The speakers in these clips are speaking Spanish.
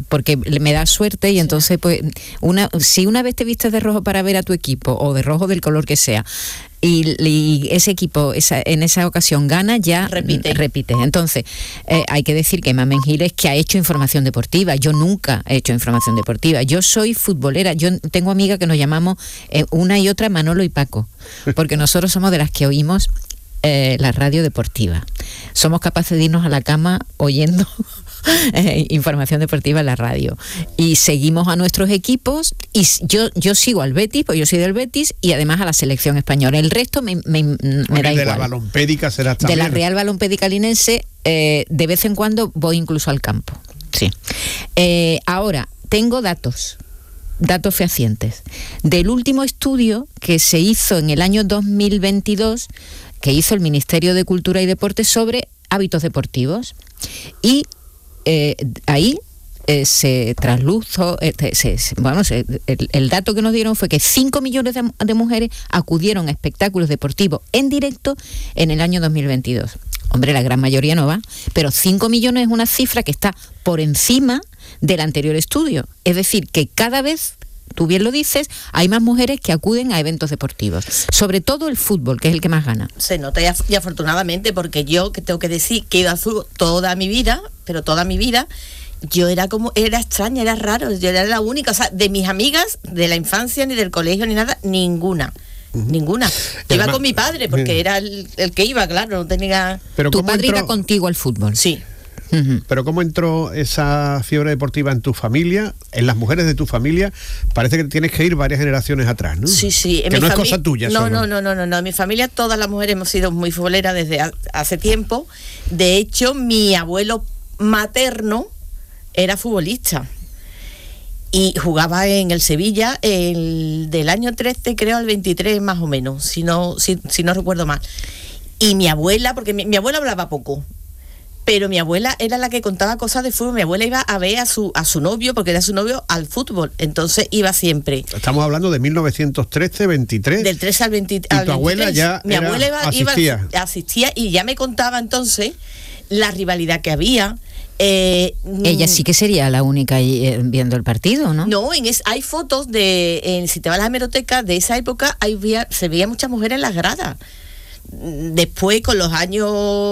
porque me da suerte y entonces pues si una vez te vistes de rojo para ver a tu equipo o de rojo del color que sea y ese equipo en esa ocasión gana, ya repite. Entonces hay que decir que Mamen Giles, que ha hecho información deportiva. Yo nunca he hecho información deportiva. Yo soy futbolera. Yo tengo amigas que nos llamamos una y otra Manolo y Paco, porque nosotros somos de las que oímos la radio deportiva. Somos capaces de irnos a la cama oyendo información deportiva en la radio y seguimos a nuestros equipos, y yo sigo al Betis, pues yo soy del Betis, y además a la selección española. El resto me da igual. De la balompédica será también. De la Real Balompédica Linense, de vez en cuando voy incluso al campo. Sí. Ahora tengo datos fehacientes del último estudio que se hizo en el año 2022, que hizo el Ministerio de Cultura y Deportes sobre hábitos deportivos, y ahí se trasluzo, el dato que nos dieron fue que 5 millones de mujeres acudieron a espectáculos deportivos en directo en el año 2022. Hombre, la gran mayoría no va, pero 5 millones es una cifra que está por encima del anterior estudio. Es decir, que cada vez, tú bien lo dices, hay más mujeres que acuden a eventos deportivos, sobre todo el fútbol, que es el que más gana. Se nota y afortunadamente, porque yo, que tengo que decir que he ido al fútbol toda mi vida, yo era extraña, era raro, yo era la única, o sea, de mis amigas de la infancia, ni del colegio, ni nada, ninguna. Iba con mi padre, porque era el que iba, claro, no tenía... Pero tu padre iba contigo al fútbol. Sí. Pero ¿cómo entró esa fiebre deportiva en tu familia, en las mujeres de tu familia? Parece que tienes que ir varias generaciones atrás, ¿no? Sí. Que no es cosa tuya. No. En mi familia todas las mujeres hemos sido muy futboleras desde hace tiempo. De hecho, mi abuelo materno era futbolista y jugaba en el Sevilla del año 13, creo, al 23 más o menos, si no recuerdo mal. Y mi abuela, porque mi abuela hablaba poco, pero mi abuela era la que contaba cosas de fútbol. Mi abuela iba a ver a su novio, porque era su novio, al fútbol. Entonces iba siempre. Estamos hablando de 1913, 23. Del 13 al 23. ¿Y tu abuela ya mi abuela asistía y ya me contaba entonces la rivalidad que había. Ella sí que sería la única viendo el partido, ¿no? No, hay fotos si te vas a la hemeroteca de esa época, se veía muchas mujeres en las gradas. Después, con los años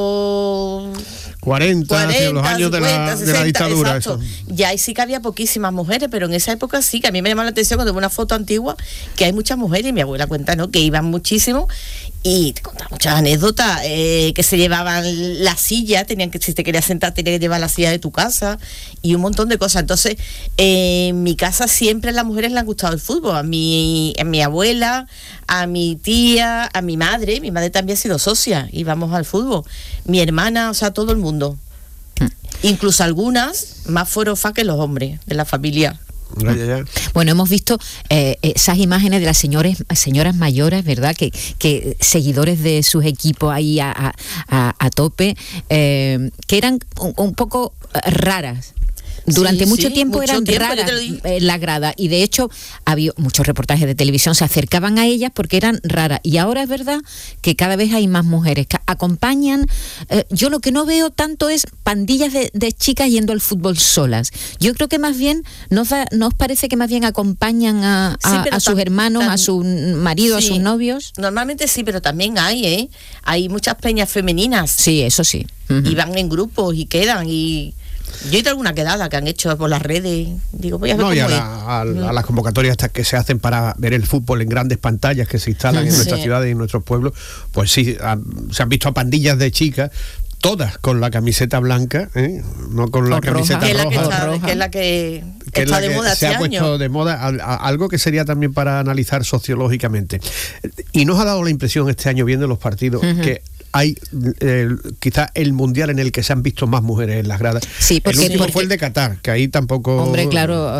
40 los años 50, de la dictadura, exacto. Ya ahí sí que había poquísimas mujeres, pero en esa época sí, que a mí me llamó la atención cuando veo una foto antigua, que hay muchas mujeres, y mi abuela cuenta, ¿no?, que iban muchísimo, y te contaba muchas anécdotas, que se llevaban la silla, si te querías sentar tenías que llevar la silla de tu casa, y un montón de cosas. Entonces, en mi casa siempre a las mujeres les ha gustado el fútbol, a mi abuela, a mi tía, a mi madre también ha sido socia, íbamos al fútbol, mi hermana, o sea, todo el mundo. Incluso algunas más forofas que los hombres de la familia. Bueno, hemos visto esas imágenes de las señoras mayores, ¿verdad? Que seguidores de sus equipos ahí a tope, que eran un poco raras. Durante mucho tiempo eran raras la grada, y de hecho había muchos reportajes de televisión, se acercaban a ellas porque eran raras, y ahora es verdad que cada vez hay más mujeres que acompañan. Yo lo que no veo tanto es pandillas de chicas yendo al fútbol solas. Yo creo que más bien ¿no os parece que más bien acompañan a sus hermanos, a su marido, a sus novios? Normalmente sí, pero también hay muchas peñas femeninas. Sí, eso sí. Y van en grupos y quedan, y yo he ido a alguna quedada que han hecho por las redes. Digo, voy a ver cómo a las convocatorias estas que se hacen para ver el fútbol en grandes pantallas que se instalan en nuestras ciudades y en nuestros pueblos, pues sí, se han visto a pandillas de chicas, todas con la camiseta blanca, no con la camiseta roja. Que es la que está de moda este año. Se ha puesto de moda, algo que sería también para analizar sociológicamente. Y nos ha dado la impresión este año, viendo los partidos, que hay quizá el mundial en el que se han visto más mujeres en las gradas. Sí, porque, el último fue el de Qatar, que ahí tampoco... Hombre, claro.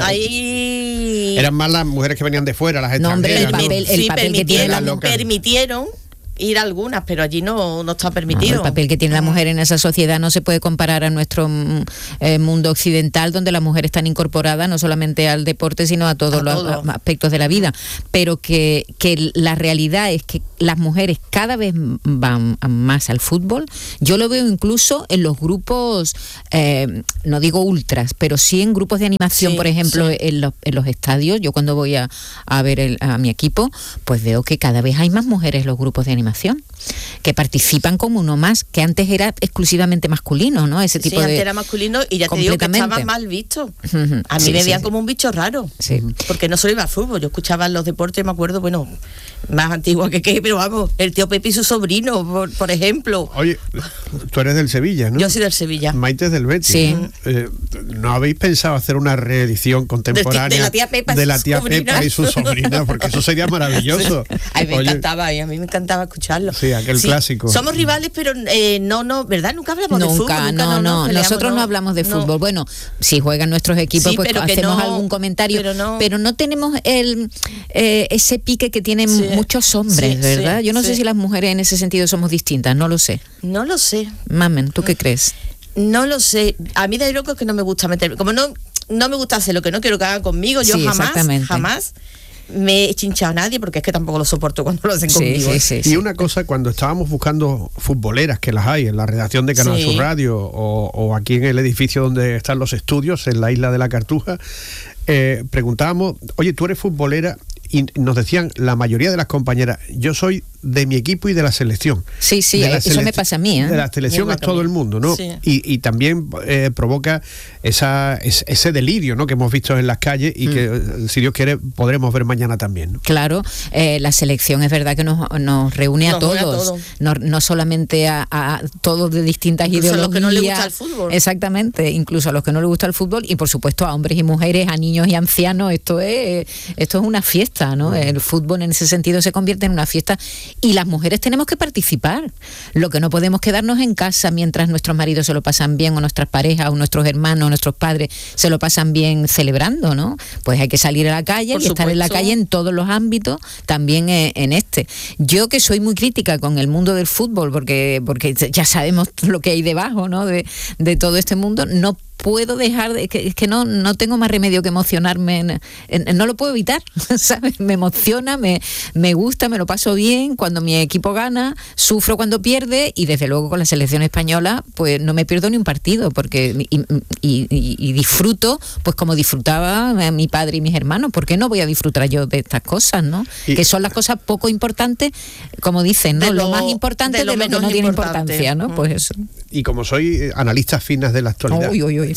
Ahí eran más las mujeres que venían de fuera, las extranjeras. Permitieron ir a algunas, pero allí no está permitido. El papel que tiene la mujer en esa sociedad no se puede comparar a nuestro mundo occidental, donde la mujer está incorporada no solamente al deporte, sino a todos los aspectos de la vida. Pero que la realidad es que las mujeres cada vez van más al fútbol. Yo lo veo incluso en los grupos, no digo ultras, pero sí en grupos de animación, por ejemplo, en los estadios. Yo cuando voy a ver a mi equipo, pues veo que cada vez hay más mujeres en los grupos de animación, que participan como uno más, que antes era exclusivamente masculino, ¿no? Ese tipo antes era masculino y ya te digo que estaba mal visto. A mí me veían como un bicho raro, porque no solo iba al fútbol, yo escuchaba los deportes, me acuerdo, bueno, más antigua que pero vamos, el tío Pepe y su sobrino, por ejemplo. Oye, tú eres del Sevilla, ¿no? Yo soy del Sevilla. Maite es del Betis. Sí. ¿No habéis pensado hacer una reedición contemporánea de la tía Pepa y su sobrina? Porque eso sería maravilloso. A mí me encantaba escucharlo. Sí, aquel clásico. Somos rivales, pero no, ¿verdad? Nunca hablamos de fútbol. No, nosotros no hablamos de fútbol. Bueno, si juegan nuestros equipos, pues hacemos algún comentario, pero no tenemos ese pique que tienen muchos hombres, ¿verdad? Yo no sé si las mujeres en ese sentido somos distintas, no lo sé. No lo sé. Mamen, ¿tú qué crees? No lo sé. A mí de loco es que no me gusta meterme. Como no me gusta hacer lo que no quiero que hagan conmigo, yo jamás me he chinchado a nadie, porque es que tampoco lo soporto cuando lo hacen conmigo. Y una cosa, cuando estábamos buscando futboleras, que las hay en la redacción de Canal Sur Radio o aquí en el edificio donde están los estudios, en la isla de la Cartuja, preguntábamos, oye, ¿tú eres futbolera? Y nos decían la mayoría de las compañeras, yo soy de mi equipo y de la selección. Sí, eso me pasa a mí. De la selección es todo el mundo, ¿no? Sí. Y también provoca ese delirio, ¿no?, que hemos visto en las calles y que, si Dios quiere, podremos ver mañana también, ¿no? Claro, la selección es verdad que nos reúne a todos, no solamente a todos de distintas ideologías. A los que no les gusta el fútbol. Exactamente, incluso a los que no les gusta el fútbol y, por supuesto, a hombres y mujeres, a niños y ancianos. Esto es una fiesta, ¿no? El fútbol en ese sentido se convierte en una fiesta y las mujeres tenemos que participar. Lo que no podemos quedarnos en casa mientras nuestros maridos se lo pasan bien, o nuestras parejas, o nuestros hermanos, o nuestros padres se lo pasan bien celebrando, ¿no? Pues hay que salir a la calle y estar en la calle en todos los ámbitos, también en este. Yo, que soy muy crítica con el mundo del fútbol, porque ya sabemos lo que hay debajo, ¿no?, de todo este mundo, no puedo dejar es que no tengo más remedio que emocionarme, no lo puedo evitar, ¿sabes? Me emociona, me gusta, me lo paso bien cuando mi equipo gana, sufro cuando pierde, y desde luego con la selección española pues no me pierdo ni un partido, porque y disfruto pues como disfrutaba mi padre y mis hermanos. ¿Por qué no voy a disfrutar yo de estas cosas, no? Que son las cosas poco importantes, como dicen, ¿no? Lo más importante de lo que no tiene importancia, ¿no? Pues eso. Y como soy analista finas de la actualidad,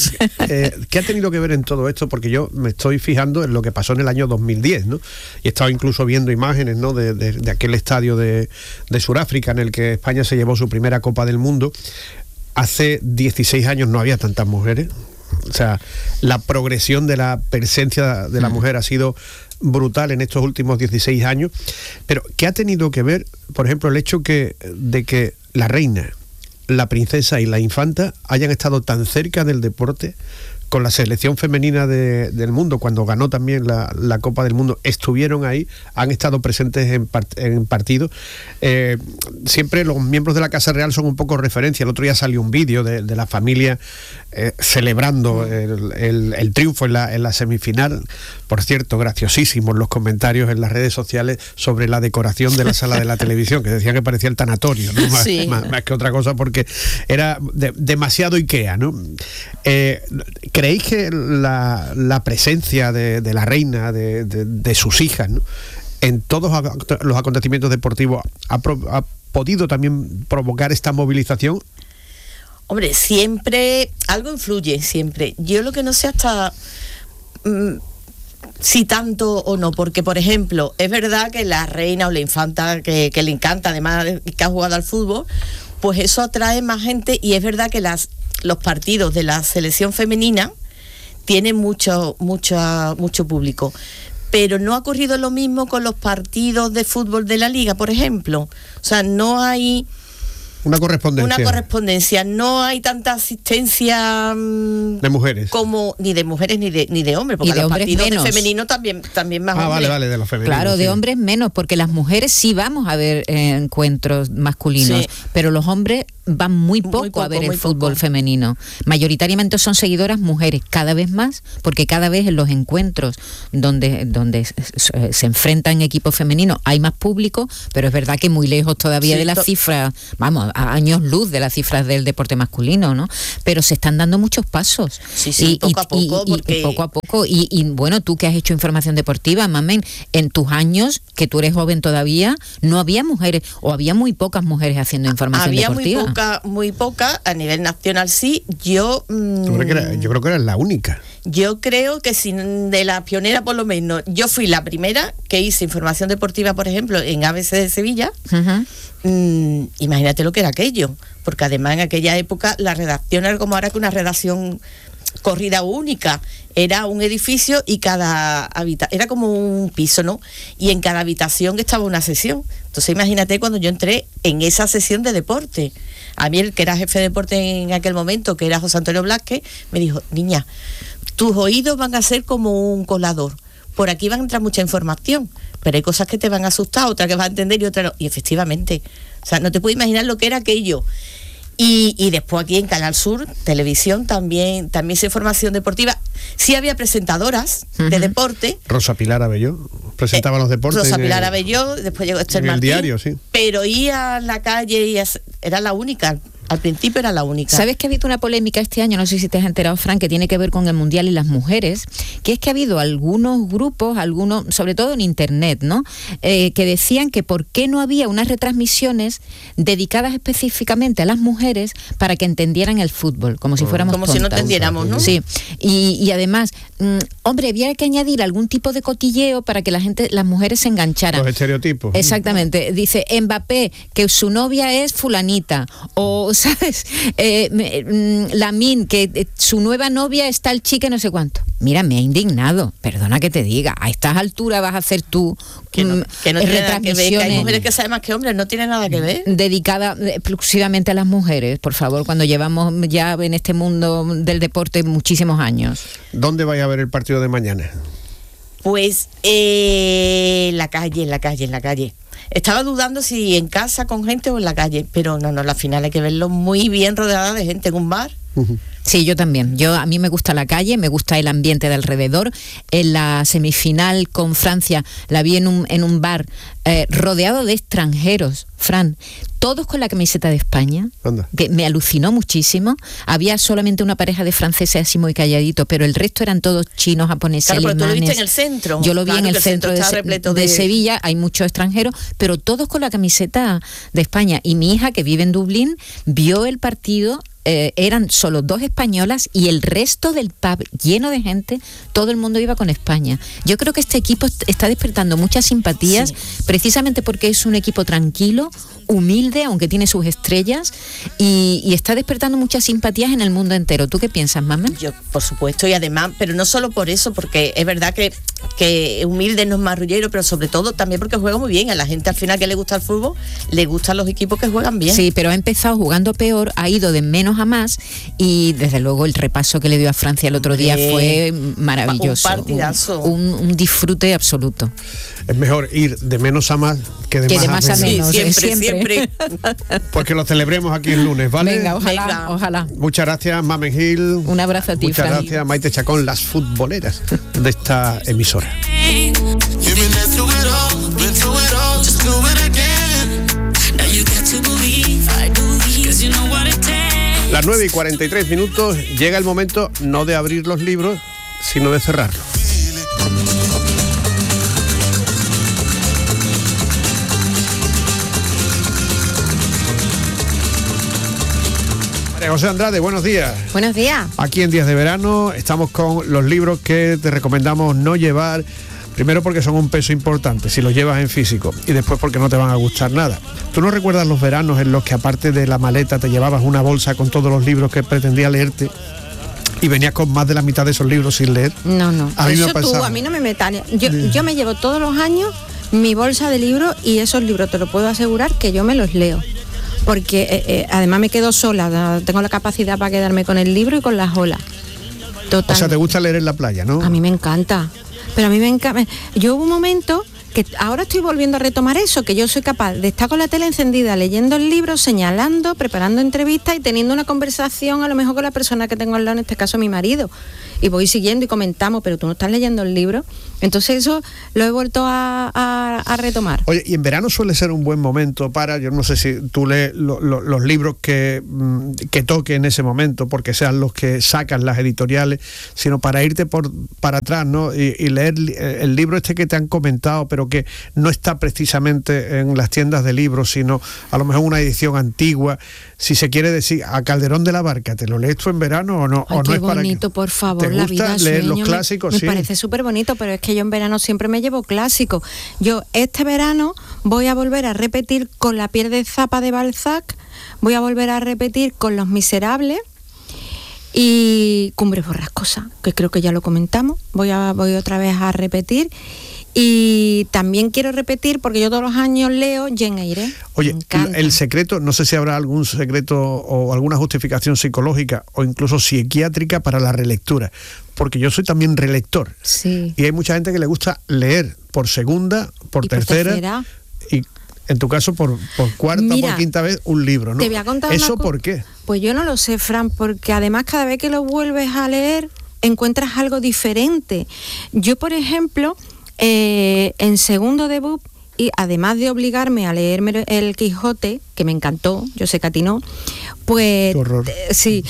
¿qué ha tenido que ver en todo esto? Porque yo me estoy fijando en lo que pasó en el año 2010, ¿no? Y he estado incluso viendo imágenes, ¿no?, de aquel estadio de Sudáfrica en el que España se llevó su primera Copa del Mundo. Hace 16 años no había tantas mujeres. O sea, la progresión de la presencia de la mujer ha sido brutal en estos últimos 16 años. Pero ¿qué ha tenido que ver, por ejemplo, el hecho de que la reina, la princesa y la infanta hayan estado tan cerca del deporte, con la selección femenina del mundo, cuando ganó también la Copa del Mundo, estuvieron ahí, han estado presentes en partidos? Siempre los miembros de la Casa Real son un poco referencia. El otro día salió un vídeo de la familia celebrando el triunfo en la semifinal. Por cierto, graciosísimos los comentarios en las redes sociales sobre la decoración de la sala de la televisión, que decían que parecía el tanatorio, ¿no? Más que otra cosa, porque era demasiado Ikea, ¿no? ¿Creéis que la presencia de la reina, de sus hijas, ¿no?, en todos los acontecimientos deportivos ha podido también provocar esta movilización? Hombre, siempre algo influye, siempre. Yo lo que no sé hasta si tanto o no, porque, por ejemplo, es verdad que la reina o la infanta, que le encanta, además que ha jugado al fútbol, pues eso atrae más gente, y es verdad que los partidos de la selección femenina tienen mucho público. Pero no ha ocurrido lo mismo con los partidos de fútbol de la liga, por ejemplo. O sea, no hay Una correspondencia. Una correspondencia. No hay tanta asistencia de mujeres. Como ni de mujeres ni de hombres, porque y de los hombres partidos menos. de femenino también más hombres. Vale, de los femeninos. Claro, de hombres menos, porque las mujeres sí vamos a ver encuentros masculinos, pero los hombres van muy poco a ver el fútbol femenino. Mayoritariamente son seguidoras mujeres, cada vez más, porque cada vez en los encuentros donde se enfrentan equipos femeninos hay más público, pero es verdad que muy lejos todavía de las cifras, vamos, a años luz de las cifras del deporte masculino, ¿no? Pero se están dando muchos pasos. Sí, poco a poco. Y poco a poco. Y bueno, tú que has hecho información deportiva, Mamen, en tus años, que tú eres joven todavía, no había mujeres, o había muy pocas mujeres haciendo información deportiva. Muy poca, a nivel nacional sí. Yo creo que era la única. Yo creo que de la pionera por lo menos, yo fui la primera que hice información deportiva, por ejemplo, en ABC de Sevilla. Imagínate lo que era aquello, porque además en aquella época la redacción era como ahora que una redacción corrida única, era un edificio y era como un piso, ¿no? Y en cada habitación estaba una sesión. Entonces imagínate cuando yo entré en esa sesión de deporte. A mí el que era jefe de deporte en aquel momento, que era José Antonio Blázquez, me dijo: niña, tus oídos van a ser como un colador. Por aquí van a entrar mucha información, pero hay cosas que te van a asustar, otras que vas a entender y otras no. Y efectivamente, o sea, no te puedes imaginar lo que era aquello. Y después aquí en Canal Sur, televisión, también hice formación deportiva. Sí había presentadoras de deporte. Rosa Pilar Abelló presentaba los deportes. Rosa Pilar Abelló, después llegó Esther Martín. En el diario, sí. Pero ir a la calle era la única. Al principio era la única. ¿Sabes que ha habido una polémica este año? No sé si te has enterado, Fran, que tiene que ver con el Mundial y las mujeres, que es que ha habido algunos grupos, sobre todo en internet, ¿no? Que decían que por qué no había unas retransmisiones dedicadas específicamente a las mujeres para que entendieran el fútbol, como si fuéramos como tontas. Si no entendiéramos, ¿no? Sí, y además, hombre, había que añadir algún tipo de cotilleo para que las mujeres se engancharan. Los estereotipos. Exactamente. Dice Mbappé que su novia es fulanita, o ¿sabes? Lamine, que su nueva novia está el chique no sé cuánto. Mira, me ha indignado, perdona que te diga, a estas alturas vas a hacer tú que no tiene nada que ver, que hay mujeres que saben más que hombres, no tiene nada que ver. Dedicada exclusivamente a las mujeres, por favor, cuando llevamos ya en este mundo del deporte muchísimos años. ¿Dónde vais a ver el partido de mañana? Pues en la calle. Estaba dudando si en casa con gente o en la calle, pero no, la final hay que verlo muy bien rodeada de gente en un bar. Sí, yo también. A mí me gusta la calle, me gusta el ambiente de alrededor. En la semifinal con Francia la vi en un bar rodeado de extranjeros, Fran, todos con la camiseta de España, que me alucinó muchísimo. Había solamente una pareja de franceses así muy calladito, pero el resto eran todos chinos, japoneses, alemanes. Pero tú lo viste en el centro. Yo lo vi en el centro de Sevilla, hay muchos extranjeros, pero todos con la camiseta de España. Y mi hija, que vive en Dublín, vio el partido. Eran solo 2 españolas y el resto del pub lleno de gente, todo el mundo iba con España. Yo creo que este equipo está despertando muchas simpatías, precisamente porque es un equipo tranquilo, humilde, aunque tiene sus estrellas, y está despertando muchas simpatías en el mundo entero. ¿Tú qué piensas, Mamen? Yo, por supuesto, y además, pero no solo por eso, porque es verdad que humilde no es marrullero, pero sobre todo también porque juega muy bien. A la gente al final que le gusta el fútbol, le gustan los equipos que juegan bien. Sí, pero ha empezado jugando peor, ha ido de menos a más, y desde luego el repaso que le dio a Francia el otro día fue maravilloso. Un partidazo. Un disfrute absoluto. Es mejor ir de menos a más que de más a menos. Sí, siempre. Pues que lo celebremos aquí el lunes, ¿vale? Venga, ojalá. Muchas gracias, Mamen Gil. Un abrazo a ti, Muchas gracias, Maite Chacón, las futboleras de esta emisora. Las 9:43, llega el momento no de abrir los libros, sino de cerrarlos. María José Andrade, buenos días. Buenos días. Aquí en Días de Verano estamos con los libros que te recomendamos no llevar. Primero porque son un peso importante si los llevas en físico, y después porque no te van a gustar nada. ¿Tú no recuerdas los veranos en los que aparte de la maleta te llevabas una bolsa con todos los libros que pretendía leerte y venías con más de la mitad de esos libros sin leer? No. A mí eso me ha pasado. Tú, a mí no me metas. Yo me llevo todos los años mi bolsa de libros, y esos libros te lo puedo asegurar que yo me los leo. porque además me quedo sola, tengo la capacidad para quedarme con el libro y con las olas. Total. O sea, ¿te gusta leer en la playa, no? A mí me encanta, pero a mí me encanta. Yo hubo un momento que ahora estoy volviendo a retomar eso, que yo soy capaz de estar con la tele encendida, leyendo el libro, señalando, preparando entrevistas y teniendo una conversación a lo mejor con la persona que tengo al lado, en este caso mi marido, y voy siguiendo y comentamos, pero tú no estás leyendo el libro. Entonces eso lo he vuelto a retomar. Oye, y en verano suele ser un buen momento para, yo no sé si tú lees los libros que toque en ese momento, porque sean los que sacan las editoriales, sino para irte para atrás, ¿no? Y leer el libro este que te han comentado, pero que no está precisamente en las tiendas de libros, sino a lo mejor una edición antigua. Si se quiere decir, a Calderón de la Barca, ¿te lo lees tú en verano o no? Ay, ¿O qué no es bonito, para por favor, ¿te La gusta vida leer sueño? los clásicos? Me Sí. parece súper bonito, pero es que yo en verano siempre me llevo clásicos. Yo este verano voy a volver a repetir con La piel de Zapa de Balzac, voy a volver a repetir con Los Miserables y Cumbres Borrascosas, que creo que ya lo comentamos. Voy otra vez a repetir. Y también quiero repetir, porque yo todos los años leo Jane Eyre. Oye, el secreto, no sé si habrá algún secreto o alguna justificación psicológica o incluso psiquiátrica para la relectura, porque yo soy también relector. Sí. Y hay mucha gente que le gusta leer por segunda, por tercera, y en tu caso por cuarta o por quinta vez un libro, ¿no? Te voy a contar ¿Eso por qué? Pues yo no lo sé, Fran, porque además cada vez que lo vuelves a leer encuentras algo diferente. Yo, por ejemplo, en segundo debut, y además de obligarme a leerme el Quijote, que me encantó, yo sé que a ti no, pues sí,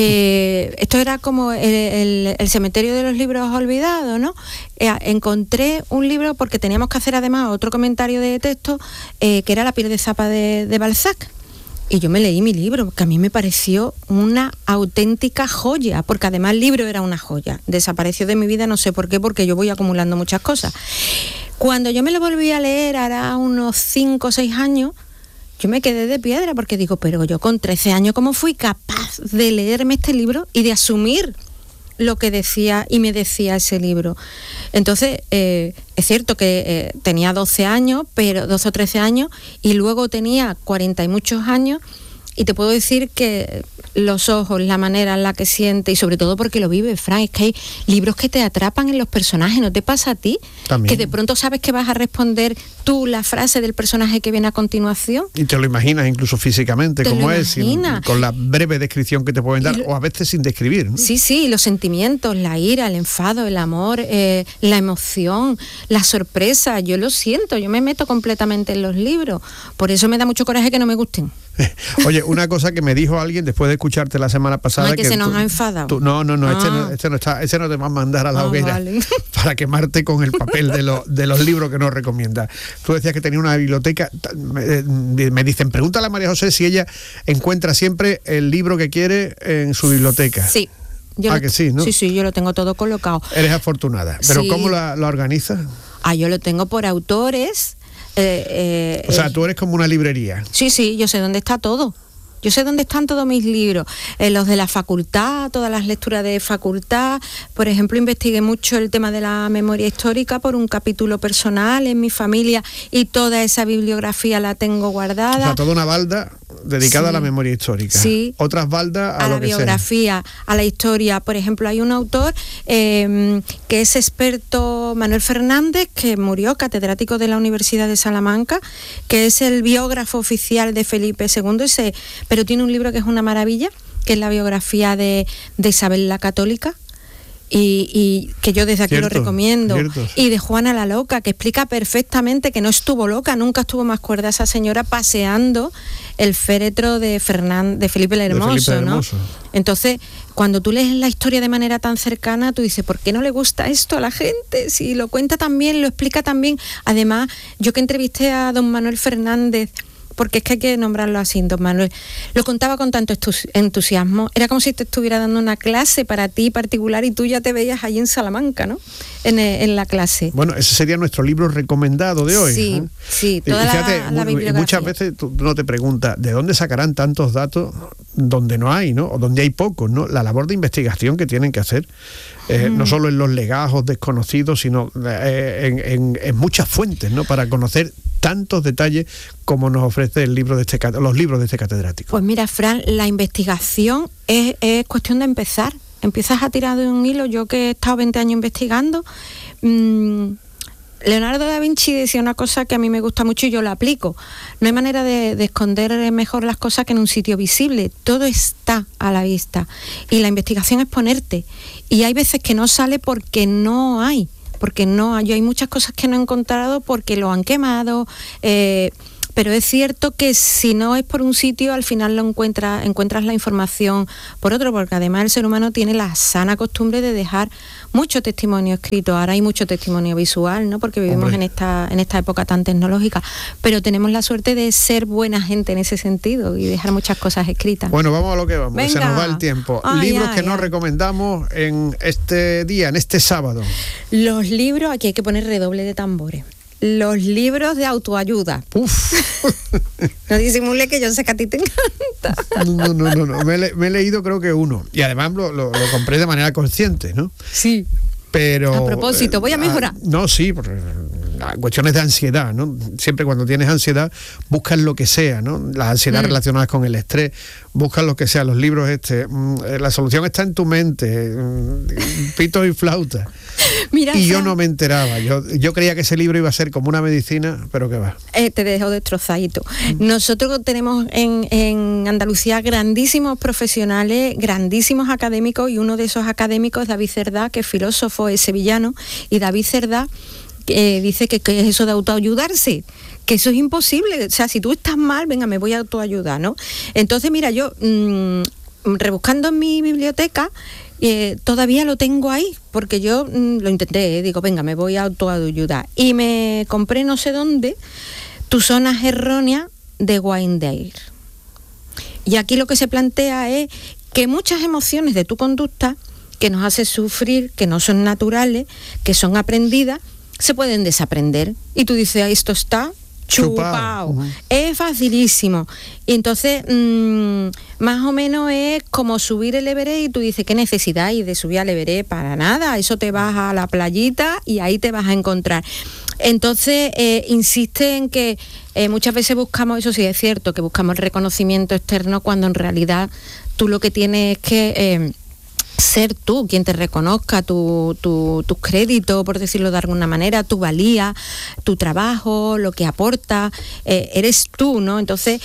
esto era como el cementerio de los libros olvidados, ¿no? Encontré un libro, porque teníamos que hacer además otro comentario de texto, que era La piel de Zapa de Balzac. Y yo me leí mi libro, que a mí me pareció una auténtica joya, porque además el libro era una joya. Desapareció de mi vida, no sé por qué, porque yo voy acumulando muchas cosas. Cuando yo me lo volví a leer, hará unos 5 o 6 años, yo me quedé de piedra, porque digo, pero yo con 13 años, ¿cómo fui capaz de leerme este libro y de asumir lo que decía y me decía ese libro? Entonces, es cierto que tenía 12 años, pero 12 o 13 años, y luego tenía 40 y muchos años, y te puedo decir que los ojos, la manera en la que siente, y sobre todo porque lo vive, Fran, es que hay libros que te atrapan en los personajes, ¿no te pasa a ti? También. Que de pronto sabes que vas a responder tú la frase del personaje que viene a continuación. Y te lo imaginas incluso físicamente, como es, con la breve descripción que te pueden dar, o a veces sin describir, ¿no? Sí, los sentimientos, la ira, el enfado, el amor, la emoción, la sorpresa, yo lo siento, yo me meto completamente en los libros, por eso me da mucho coraje que no me gusten. Oye, una cosa que me dijo alguien después de escucharte la semana pasada, que se nos ha enfadado. No, ese no te va a mandar a la hoguera, vale, para quemarte con el papel de los libros que nos recomienda. Tú decías que tenía una biblioteca, me dicen, pregúntale a María José si ella encuentra siempre el libro que quiere en su biblioteca. Sí. Que sí, ¿no? Sí, yo lo tengo todo colocado. Eres afortunada, pero sí. ¿Cómo lo organizas? Yo lo tengo por autores. O sea, tú eres como una librería. Sí, yo sé dónde está todo. Yo sé dónde están todos mis libros, los de la facultad, todas las lecturas de facultad. Por ejemplo, investigué mucho el tema de la memoria histórica por un capítulo personal en mi familia, y toda esa bibliografía la tengo guardada. O sea, toda una balda dedicada a la memoria histórica. Sí. Otras baldas a la lo que biografía, sea. A la historia. Por ejemplo, hay un autor que es experto, Manuel Fernández, que murió, catedrático de la Universidad de Salamanca, que es el biógrafo oficial de Felipe II, pero tiene un libro que es una maravilla, que es la biografía de Isabel la Católica, y que yo desde aquí lo recomiendo. Y de Juana la Loca, que explica perfectamente que no estuvo loca, nunca estuvo más cuerda esa señora paseando el féretro de Felipe el Hermoso, ¿no? Entonces, cuando tú lees la historia de manera tan cercana, tú dices, ¿por qué no le gusta esto a la gente? Si lo cuenta tan bien, lo explica tan bien. Además, yo que entrevisté a don Manuel Fernández, porque es que hay que nombrarlo así, don Manuel, lo contaba con tanto entusiasmo, era como si te estuviera dando una clase para ti particular y tú ya te veías allí en Salamanca, ¿no? En la clase. Bueno, ese sería nuestro libro recomendado de hoy. Sí, ¿eh? Sí, toda la bibliografía. Muchas veces tú no te preguntas, ¿de dónde sacarán tantos datos donde no hay, ¿no? O donde hay pocos, ¿no? La labor de investigación que tienen que hacer, no solo en los legajos desconocidos, sino en muchas fuentes, ¿no? Para conocer tantos detalles como nos ofrece los libros de este catedrático. Pues mira, Fran, la investigación es cuestión de empezar. Empiezas a tirar de un hilo. Yo que he estado 20 años investigando, Leonardo da Vinci decía una cosa que a mí me gusta mucho y yo la aplico. No hay manera de esconder mejor las cosas que en un sitio visible. Todo está a la vista. Y la investigación es ponerte. Y hay veces que no sale porque no hay. Yo hay muchas cosas que no he encontrado porque lo han quemado. Pero es cierto que si no es por un sitio, al final encuentras la información por otro, porque además el ser humano tiene la sana costumbre de dejar mucho testimonio escrito. Ahora hay mucho testimonio visual, ¿no? Porque vivimos en esta época tan tecnológica, pero tenemos la suerte de ser buena gente en ese sentido y dejar muchas cosas escritas. Bueno, vamos a lo que vamos, Venga. se nos va el tiempo. Libros que nos recomendamos en este día, en este sábado. Los libros, aquí hay que poner redoble de tambores. Los libros de autoayuda. Uf. No disimule que yo sé que a ti te encanta. No. Me he leído creo que uno. Y además lo compré de manera consciente, ¿no? Sí. Pero a propósito, voy a mejorar. Sí, cuestiones de ansiedad, ¿no? Siempre cuando tienes ansiedad, buscas lo que sea, ¿no? Las ansiedades relacionadas con el estrés, buscas lo que sea. Los libros la solución está en tu mente, pitos y flautas. Mira, y yo no me enteraba. Yo creía que ese libro iba a ser como una medicina, pero ¿qué va? Te dejo destrozadito. Nosotros tenemos en Andalucía grandísimos profesionales, grandísimos académicos, y uno de esos académicos es David Cerdá, que es filósofo, es sevillano, y David Cerdá dice que es eso de autoayudarse, que eso es imposible. O sea, si tú estás mal, venga, me voy a autoayudar, ¿no? Entonces, mira, yo rebuscando en mi biblioteca, todavía lo tengo ahí, porque yo lo intenté, digo, venga, me voy a autoayudar. Y me compré no sé dónde, Tus zonas erróneas de Wayne Dyer. Y aquí lo que se plantea es que muchas emociones de tu conducta que nos hacen sufrir, que no son naturales, que son aprendidas, se pueden desaprender. Y tú dices, esto está chupao. Uh-huh. Es facilísimo. Y entonces, más o menos es como subir el Everest, y tú dices, ¿qué necesidad hay de subir al Everest? Para nada, eso te vas a la playita y ahí te vas a encontrar. Entonces, insiste en que muchas veces buscamos, eso sí es cierto, que buscamos el reconocimiento externo cuando en realidad tú lo que tienes es que ser tú quien te reconozca tu crédito, por decirlo de alguna manera, tu valía, tu trabajo, lo que aporta, eres tú, ¿no? Entonces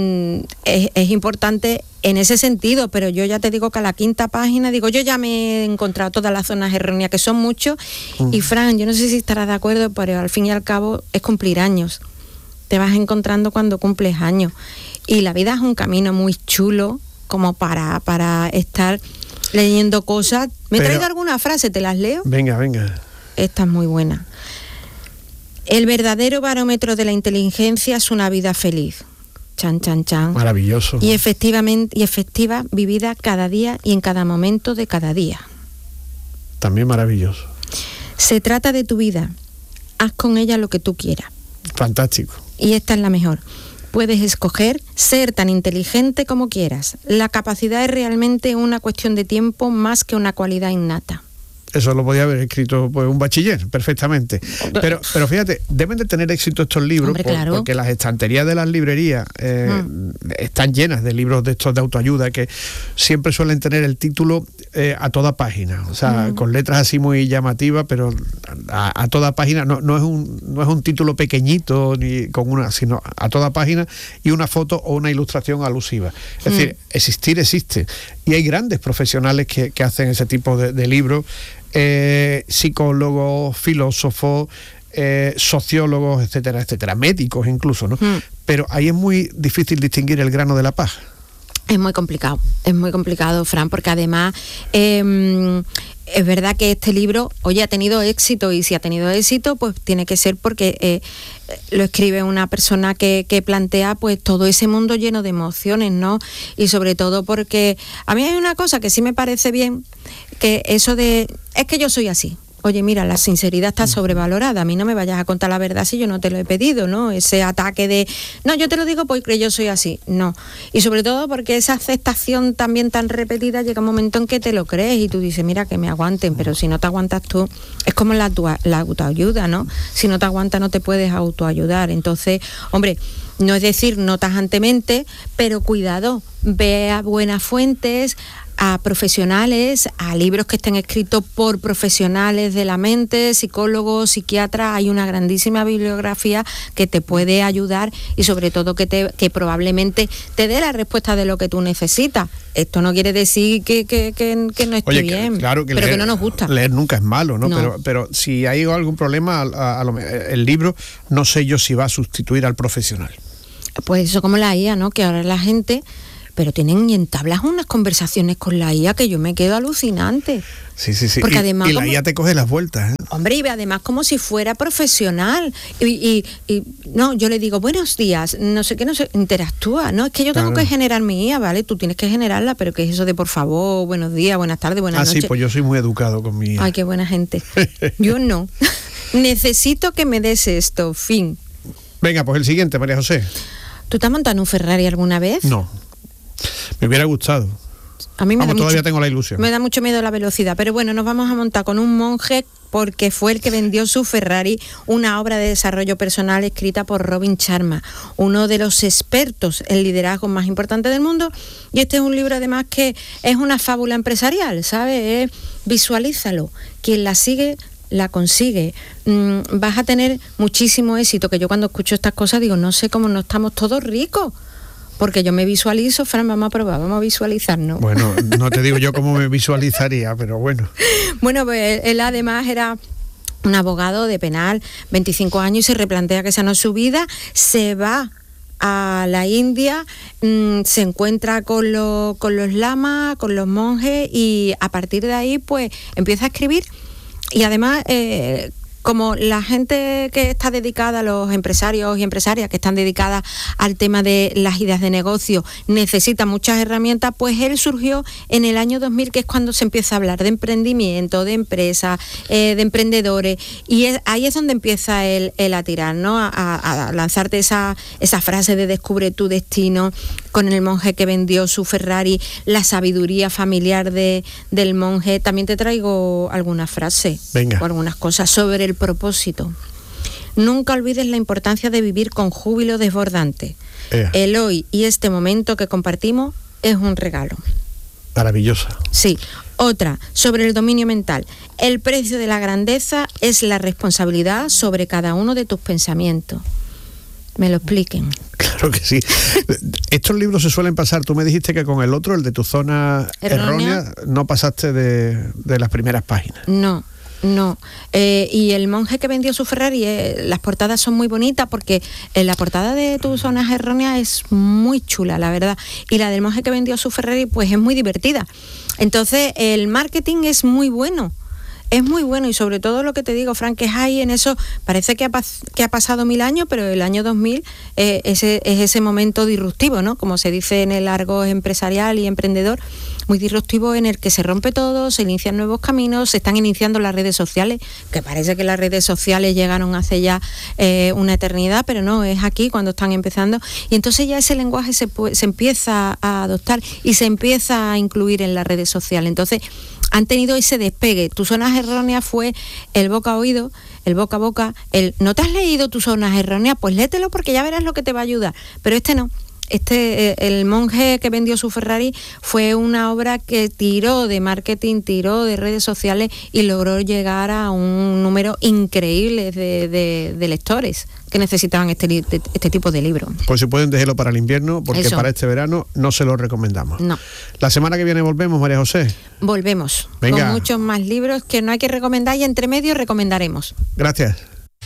es importante en ese sentido, pero yo ya te digo que a la 5ª página, digo, yo ya me he encontrado todas las zonas erróneas, que son muchos, y Fran, yo no sé si estarás de acuerdo, pero al fin y al cabo es cumplir años. Te vas encontrando cuando cumples años, y la vida es un camino muy chulo como para estar leyendo cosas. Me he traído alguna frase, ¿te las leo? Venga. Esta es muy buena. El verdadero barómetro de la inteligencia es una vida feliz. Chan, chan, chan. Maravilloso. Y efectiva vivida cada día y en cada momento de cada día. También maravilloso. Se trata de tu vida. Haz con ella lo que tú quieras. Fantástico. Y esta es la mejor. Puedes escoger ser tan inteligente como quieras. La capacidad es realmente una cuestión de tiempo más que una cualidad innata. Eso lo podía haber escrito pues un bachiller perfectamente. Pero fíjate, deben de tener éxito estos libros. Hombre, claro. Porque las estanterías de las librerías están llenas de libros de estos de autoayuda que siempre suelen tener el título a toda página, o sea, con letras así muy llamativas, pero a toda página. No es un título pequeñito ni con una, sino a toda página, y una foto o una ilustración alusiva. Es decir, existir existe, y hay grandes profesionales que hacen ese tipo de libros. Psicólogos, filósofos, sociólogos, etcétera, médicos incluso, ¿no? Pero ahí es muy difícil distinguir el grano de la paja. Es muy complicado, Fran, porque además es verdad que este libro, oye, ha tenido éxito, y si ha tenido éxito, pues tiene que ser porque lo escribe una persona que plantea pues todo ese mundo lleno de emociones, ¿no? Y sobre todo porque a mí hay una cosa que sí me parece bien, que eso de, es que yo soy así, oye, mira, la sinceridad está sobrevalorada, a mí no me vayas a contar la verdad si yo no te lo he pedido, ¿no? Ese ataque de, no, yo te lo digo porque yo soy así, no. Y sobre todo porque esa aceptación también tan repetida llega un momento en que te lo crees y tú dices, mira, que me aguanten, pero si no te aguantas tú, es como la autoayuda, ¿no? Si no te aguantas no te puedes autoayudar. Entonces, hombre, no es decir no tajantemente, pero cuidado, ve a buenas fuentes, a profesionales, a libros que estén escritos por profesionales de la mente, psicólogos, psiquiatras. Hay una grandísima bibliografía que te puede ayudar y sobre todo que probablemente te dé la respuesta de lo que tú necesitas. Esto no quiere decir que no esté bien, claro que pero leer, que no nos gusta. Leer nunca es malo, ¿no? No. Pero si hay algún problema, el libro, no sé yo si va a sustituir al profesional. Pues eso como la IA, ¿no? Que ahora la gente... pero tienen y entablas unas conversaciones con la IA que yo me quedo alucinante. Sí. Porque además, y la IA te coge las vueltas, ¿eh? Hombre, y además como si fuera profesional. Y no, yo le digo, buenos días, no sé qué, no sé, interactúa. No, es que yo tengo que generar mi IA, ¿vale? Tú tienes que generarla, pero ¿qué es eso de por favor, buenos días, buenas tardes, buenas noches? Sí, pues yo soy muy educado con mi IA. Ay, qué buena gente. Yo no. Necesito que me des esto, fin. Venga, pues el siguiente, María José. ¿Tú te has montado en un Ferrari alguna vez? No. Me hubiera gustado. A mí todavía tengo la ilusión. Me da mucho miedo la velocidad, pero bueno, nos vamos a montar con un monje porque fue el que vendió su Ferrari, una obra de desarrollo personal escrita por Robin Sharma, uno de los expertos en liderazgo más importantes del mundo. Y este es un libro además que es una fábula empresarial, ¿sabes? Visualízalo. Quien la sigue la consigue. Vas a tener muchísimo éxito, que yo cuando escucho estas cosas digo, no sé cómo no estamos todos ricos. Porque yo me visualizo, Fran, vamos a probar, vamos a visualizarnos. Bueno, no te digo yo cómo me visualizaría, pero bueno. Bueno, pues él además era un abogado de penal, 25 años, y se replantea que esa no es su vida, se va a la India, se encuentra con los lamas, con los monjes, y a partir de ahí pues empieza a escribir. Y además... como la gente que está dedicada, los empresarios y empresarias que están dedicadas al tema de las ideas de negocio, necesita muchas herramientas, pues él surgió en el año 2000, que es cuando se empieza a hablar de emprendimiento, de empresas, de emprendedores, y ahí es donde empieza él a tirar, ¿no? A lanzarte esa frase de descubre tu destino, con el monje que vendió su Ferrari, la sabiduría familiar del monje. También te traigo algunas frases o algunas cosas sobre el propósito. Nunca olvides la importancia de vivir con júbilo desbordante. El hoy y este momento que compartimos es un regalo. Maravillosa. Sí. Otra, sobre el dominio mental. El precio de la grandeza es la responsabilidad sobre cada uno de tus pensamientos. Me lo expliquen. Claro que sí. Estos libros se suelen pasar. Tú me dijiste que con el otro, el de tu zona errónea, no pasaste de las primeras páginas. No. Y el monje que vendió su Ferrari, las portadas son muy bonitas, porque la portada de Tu zona errónea es muy chula, la verdad, y la del monje que vendió su Ferrari pues es muy divertida. Entonces el marketing es muy bueno. Es muy bueno, y sobre todo lo que te digo, Frank, que es ahí en eso, parece que ha pasado 1000 años, pero el año 2000 es ese momento disruptivo, ¿no? Como se dice en el argot empresarial y emprendedor, muy disruptivo, en el que se rompe todo, se inician nuevos caminos, se están iniciando las redes sociales, que parece que las redes sociales llegaron hace ya una eternidad, pero no, es aquí cuando están empezando, y entonces ya ese lenguaje se empieza a adoptar y se empieza a incluir en las redes sociales. Entonces han tenido ese despegue. Tus zonas erróneas fue el boca a oído, el boca a boca, ¿no te has leído Tus zonas erróneas? Pues léetelo, porque ya verás lo que te va a ayudar. Pero este no. El monje que vendió su Ferrari fue una obra que tiró de marketing, tiró de redes sociales y logró llegar a un número increíble de lectores que necesitaban este tipo de libro. Pues si pueden, déjelo para el invierno, porque eso. Para este verano no se lo recomendamos. No. La semana que viene volvemos, María José. Volvemos. Venga. Con muchos más libros que no hay que recomendar, y entre medio recomendaremos. Gracias.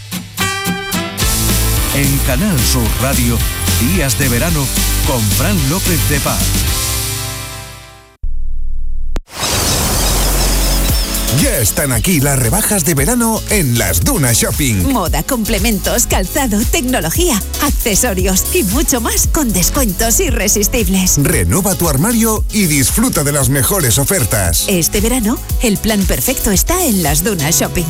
En Canal Sur Radio, Días de Verano con Fran López de Paz. Ya están aquí las rebajas de verano en Las Dunas Shopping. Moda, complementos, calzado, tecnología, accesorios y mucho más con descuentos irresistibles. Renueva tu armario y disfruta de las mejores ofertas. Este verano, el plan perfecto está en Las Dunas Shopping.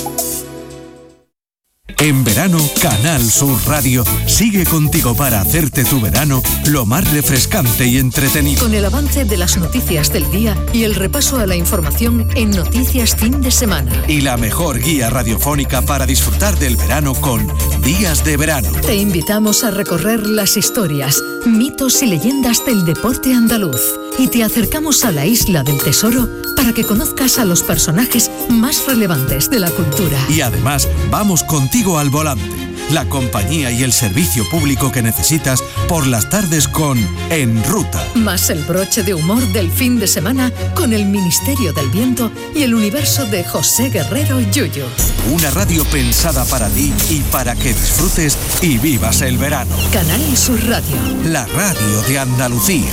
En verano, Canal Sur Radio sigue contigo para hacerte tu verano lo más refrescante y entretenido. Con el avance de las noticias del día y el repaso a la información en Noticias Fin de Semana. Y la mejor guía radiofónica para disfrutar del verano con Días de Verano. Te invitamos a recorrer las historias, mitos y leyendas del deporte andaluz. Y te acercamos a la Isla del Tesoro para que conozcas a los personajes más relevantes de la cultura. Y además, vamos contigo al volante, la compañía y el servicio público que necesitas por las tardes con En Ruta. Más el broche de humor del fin de semana con el Ministerio del Viento y el universo de José Guerrero Yuyu. Una radio pensada para ti y para que disfrutes y vivas el verano. Canal Sur Radio. La radio de Andalucía.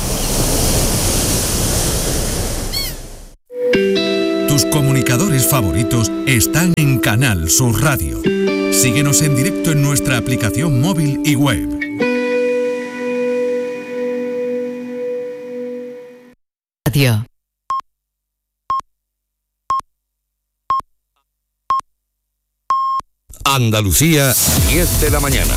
Tus comunicadores favoritos están en Canal Sur Radio. Síguenos en directo en nuestra aplicación móvil y web. Radio. Andalucía, 10 de la mañana.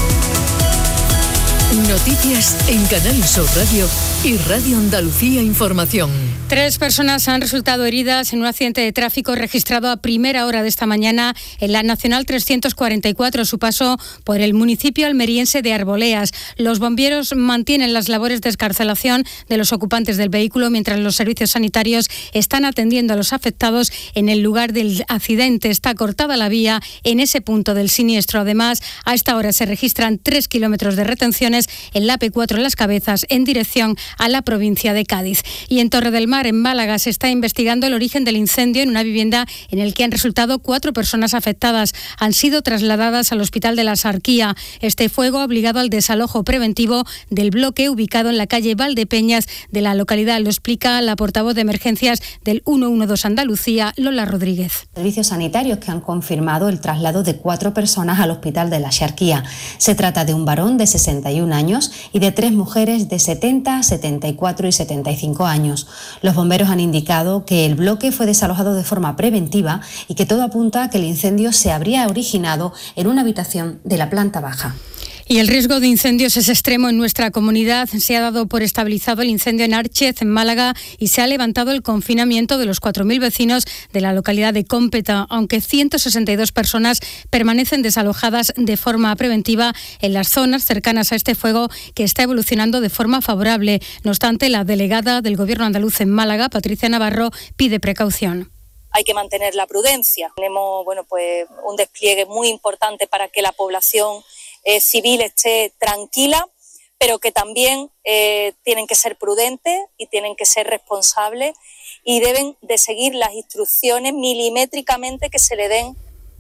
Noticias en Canal Sur Radio y Radio Andalucía Información. 3 personas han resultado heridas en un accidente de tráfico registrado a primera hora de esta mañana en la Nacional 344, a su paso por el municipio almeriense de Arboleas. Los bomberos mantienen las labores de excarcelación de los ocupantes del vehículo, mientras los servicios sanitarios están atendiendo a los afectados en el lugar del accidente. Está cortada la vía en ese punto del siniestro. Además, a esta hora se registran 3 kilómetros de retenciones en la AP4 Las Cabezas en dirección a la provincia de Cádiz. Y en Torre del Mar, en Málaga, se está investigando el origen del incendio en una vivienda en el que han resultado 4 personas afectadas. Han sido trasladadas al Hospital de la Sarquía. Este fuego ha obligado al desalojo preventivo del bloque ubicado en la calle Valdepeñas de la localidad. Lo explica la portavoz de emergencias del 112 Andalucía, Lola Rodríguez. Servicios sanitarios que han confirmado el traslado de 4 personas al Hospital de la Sarquía. Se trata de un varón de 61 años y de 3 mujeres de 70, 74 y 75 años. Los bomberos han indicado que el bloque fue desalojado de forma preventiva y que todo apunta a que el incendio se habría originado en una habitación de la planta baja. Y el riesgo de incendios es extremo en nuestra comunidad. Se ha dado por estabilizado el incendio en Árchez, en Málaga, y se ha levantado el confinamiento de los 4.000 vecinos de la localidad de Cómpeta, aunque 162 personas permanecen desalojadas de forma preventiva en las zonas cercanas a este fuego, que está evolucionando de forma favorable. No obstante, la delegada del Gobierno andaluz en Málaga, Patricia Navarro, pide precaución. Hay que mantener la prudencia. Tenemos un despliegue muy importante para que la población civil esté tranquila, pero que también tienen que ser prudentes y tienen que ser responsables y deben de seguir las instrucciones milimétricamente que se le den.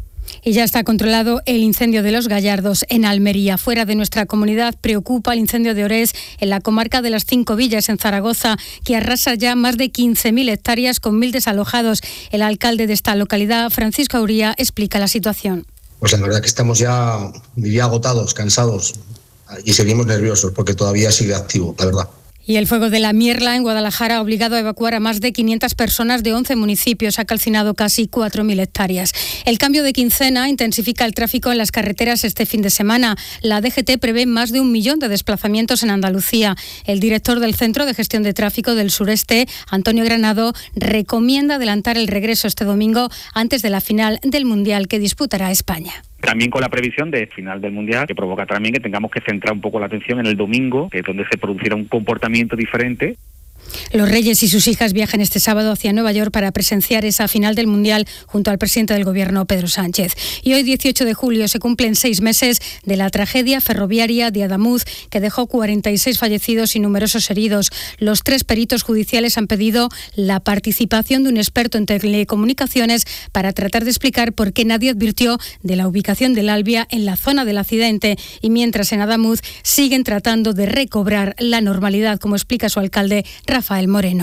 Y ya está controlado el incendio de Los Gallardos en Almería. Fuera de nuestra comunidad preocupa el incendio de Orés en la comarca de las 5 Villas, en Zaragoza, que arrasa ya más de 15.000 hectáreas con 1.000 desalojados. El alcalde de esta localidad, Francisco Auría, explica la situación. Pues la verdad que estamos ya, diría, agotados, cansados y seguimos nerviosos porque todavía sigue activo, la verdad. Y el fuego de la Mierla en Guadalajara ha obligado a evacuar a más de 500 personas de 11 municipios. Ha calcinado casi 4.000 hectáreas. El cambio de quincena intensifica el tráfico en las carreteras este fin de semana. La DGT prevé más de 1 millón de desplazamientos en Andalucía. El director del Centro de Gestión de Tráfico del Sureste, Antonio Granado, recomienda adelantar el regreso este domingo antes de la final del Mundial que disputará España. También con la previsión de final del Mundial, que provoca también que tengamos que centrar un poco la atención en el domingo, que es donde se producirá un comportamiento diferente. Los Reyes y sus hijas viajan este sábado hacia Nueva York para presenciar esa final del Mundial junto al presidente del Gobierno, Pedro Sánchez. Y hoy, 18 de julio, se cumplen 6 meses de la tragedia ferroviaria de Adamuz, que dejó 46 fallecidos y numerosos heridos. Los 3 peritos judiciales han pedido la participación de un experto en telecomunicaciones para tratar de explicar por qué nadie advirtió de la ubicación del Albia en la zona del accidente. Y mientras en Adamuz siguen tratando de recobrar la normalidad, como explica su alcalde, Rafael Moreno.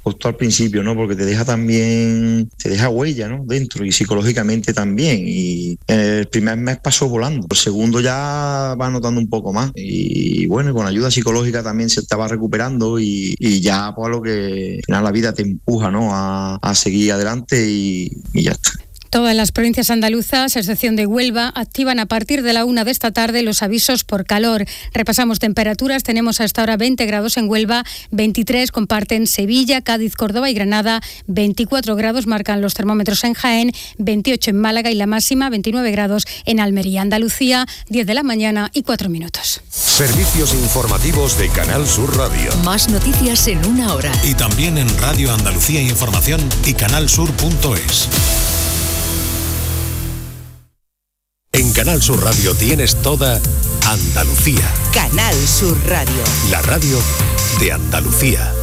costó al principio, ¿no? Porque te deja huella, ¿no? Dentro y psicológicamente también. Y el primer mes pasó volando. El segundo ya va notando un poco más. Y bueno, con ayuda psicológica también se estaba recuperando y ya pues lo que al final la vida te empuja, ¿no? A seguir adelante y ya está. Todas las provincias andaluzas, a excepción de Huelva, activan a partir de la 1 de esta tarde los avisos por calor. Repasamos temperaturas. Tenemos hasta ahora 20 grados en Huelva, 23 comparten Sevilla, Cádiz, Córdoba y Granada, 24 grados marcan los termómetros en Jaén, 28 en Málaga y la máxima 29 grados en Almería. Andalucía, 10 de la mañana y 4 minutos. Servicios informativos de Canal Sur Radio. Más noticias en una hora. Y también en Radio Andalucía Información y canalsur.es. En Canal Sur Radio tienes toda Andalucía. Canal Sur Radio. La radio de Andalucía.